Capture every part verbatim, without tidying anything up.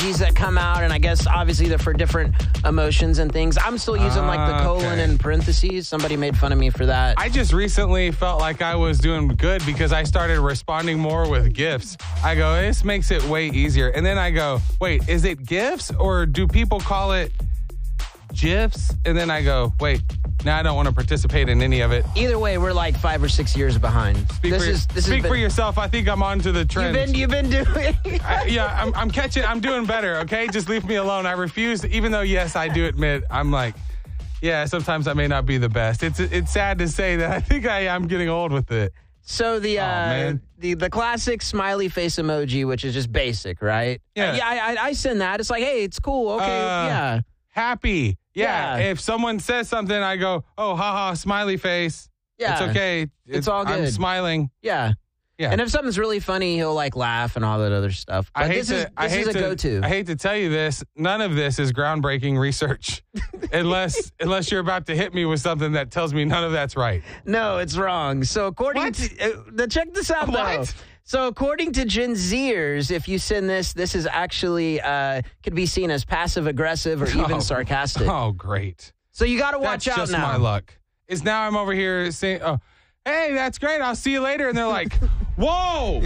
emojis that come out, and I guess obviously they're for different emotions and things. I'm still using like the colon okay. and parentheses. Somebody made fun of me for that. I just recently felt like I was doing good because I started responding more with GIFs. I go, this makes it way easier. And then I go, wait, is it GIFs or do people call it GIFs? And then I go, wait, now I don't want to participate in any of it. Either way, we're like five or six years behind. Speak, this for, is, this speak been, for yourself. I think I'm on to the trend. You've been, you've been doing... I, yeah, I'm, I'm catching. I'm doing better, okay? Just leave me alone. I refuse, even though, yes, I do admit, I'm like, yeah, sometimes I may not be the best. It's it's sad to say that I think I am getting old with it. So the uh, oh, the the classic smiley face emoji, which is just basic, right? Yeah. Uh, yeah, I, I, I send that. It's like, hey, it's cool. Okay, Uh, yeah. Happy. Yeah. Yeah. If someone says something, I go, oh, haha, smiley face. Yeah. It's okay. It's, It's all I'm good. smiling. Yeah. Yeah. And if something's really funny, he'll like laugh and all that other stuff. But I hate this to, is, this I hate is a to, go-to. I hate to tell you this. None of this is groundbreaking research, unless unless you're about to hit me with something that tells me none of that's right. No, it's wrong. So according What? to uh, the check this out though. What? So according to Gen Zers, if you send this, this is actually uh, could be seen as passive aggressive or even Oh. sarcastic. Oh, great. So you got to watch That's out just now. my luck. Is now I'm over here saying, oh, hey, that's great. I'll see you later. And they're like, whoa,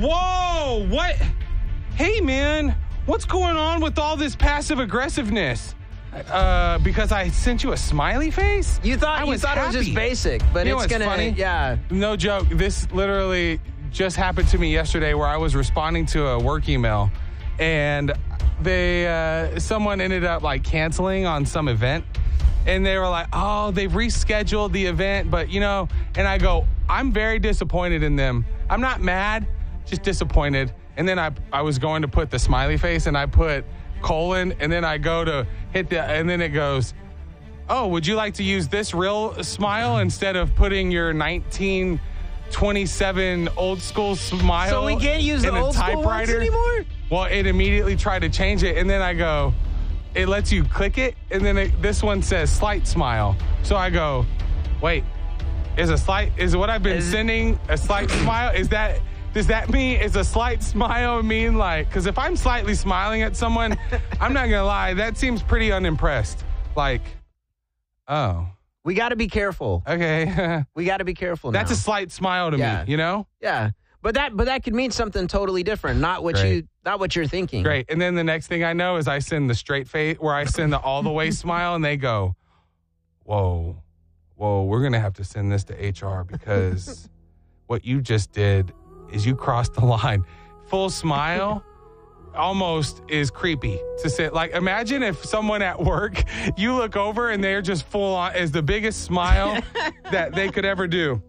whoa, what? Hey, man, what's going on with all this passive aggressiveness? Uh, because I sent you a smiley face? You thought I you was thought it was just happy. basic, but You know it's what's gonna funny? yeah. No joke. This literally just happened to me yesterday where I was responding to a work email and they uh, someone ended up like canceling on some event. And they were like, oh, they've rescheduled the event. But, you know, and I go, I'm very disappointed in them. I'm not mad, just disappointed. And then I I was going to put the smiley face and I put colon. And then I go to hit the, and then it goes, oh, would you like to use this real smile instead of putting your nineteen twenty-seven old school smile? So we can't use in the a old school ones typewriter anymore? Well, it immediately tried to change it. And then I go, it lets you click it, and then it, this one says slight smile. So I go, wait, is a slight, is what I've been Is- sending a slight smile? Is that, does that mean, is a slight smile mean like, because if I'm slightly smiling at someone, I'm not going to lie, that seems pretty unimpressed. Like, oh, We got to be careful. okay. We got to be careful now. That's a slight smile to Yeah. me, you know? yeah. But that but that could mean something totally different, not what Great. you not what you're thinking. Great. And then the next thing I know is I send the straight face where I send the all the way smile and they go, whoa, whoa, we're going to have to send this to H R because what you just did is you crossed the line. Full smile almost is creepy to say. Like, imagine if someone at work, you look over and they're just full on, is the biggest smile that they could ever do.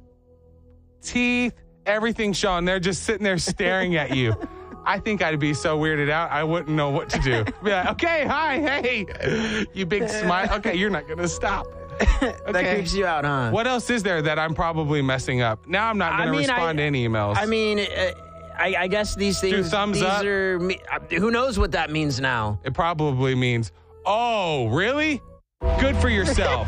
Teeth, everything shown. They're just sitting there staring at you. I think I'd be so weirded out, I wouldn't know what to do. Be like, okay, hi, hey, you big smile. Okay, you're not going to stop. That Okay. creeps you out, huh? What else is there that I'm probably messing up? Now I'm not I going to mean, respond I- to any emails. I mean, uh, I, I guess these things. thumbs these up? are. me- uh, Who knows what that means now? it probably means, oh, really? Good for yourself.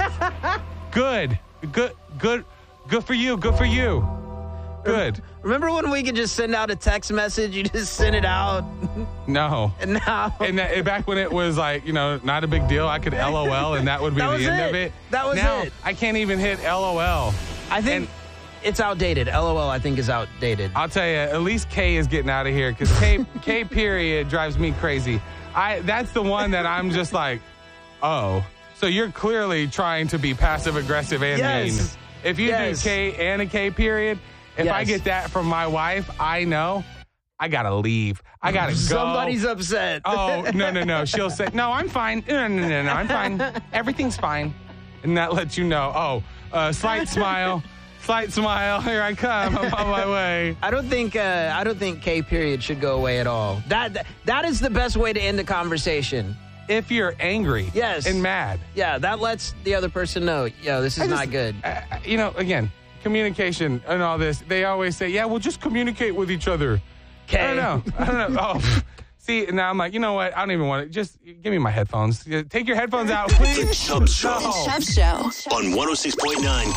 Good. Good. Good. Good for you. Good for you. Good. Remember when we could just send out a text message? You just send it out, No. and now. And that, back when it was like, you know, not a big deal, I could LOL and that would be That the was end it. of it. That was now, it. I can't even hit LOL. I think And it's outdated. LOL, I think, is outdated. I'll tell you, at least K is getting out of here because K, K period drives me crazy. I That's the one that I'm just like, oh. So you're clearly trying to be passive aggressive and Yes. mean. If you Yes. do K and a K period, if I Yes. get that from my wife, I know I got to leave. I got to go. Somebody's upset. Oh, no, no, no. She'll say, no, I'm fine. No, no, no, no, I'm fine. Everything's fine. And that lets you know, oh, uh, slight smile, slight smile. Here I come. I'm on my way. I don't think uh, I don't think K period should go away at all. That that is the best way to end a conversation. If you're angry Yes. and mad. Yeah, that lets the other person know, yo, this is I just- not good. Uh, you know, again, communication and all this, they always say, yeah, well, just communicate with each other. K. I don't know. I don't know. Oh, see, now I'm like, you know what? I don't even want it. Just give me my headphones. Take your headphones out, please. The Chubb Show No. Chubb Show. on one oh six point nine